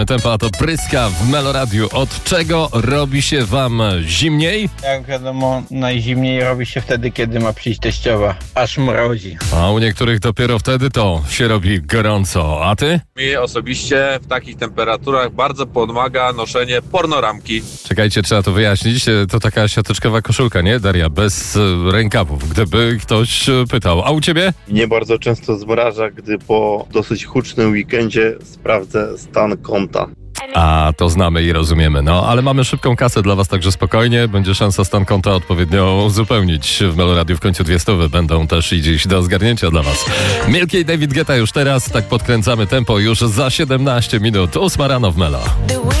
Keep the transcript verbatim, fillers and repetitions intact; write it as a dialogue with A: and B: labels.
A: Tempo to pryska w Meloradiu. Od czego robi się wam zimniej?
B: Jak wiadomo, najzimniej robi się wtedy, kiedy ma przyjść teściowa. Aż mrozi.
A: A u niektórych dopiero wtedy to się robi gorąco. A ty?
C: Mi osobiście w takich temperaturach bardzo pomaga noszenie pornoramki.
A: Czekajcie, trzeba to wyjaśnić. To taka siateczkowa koszulka, nie, Daria? Bez e, rękawów, gdyby ktoś e, pytał. A u ciebie?
D: Mnie bardzo często zmraża, gdy po dosyć hucznym weekendzie sprawdzę stan konta.
A: A, to znamy i rozumiemy. No, ale mamy szybką kasę dla was, także spokojnie. Będzie szansa stan konta odpowiednio uzupełnić. W Meloradiu w końcu dwie stówy będą też i dziś do zgarnięcia dla was. Milky i David Guetta już teraz. Tak podkręcamy tempo już za siedemnaście minut. Ósma rano w Melo.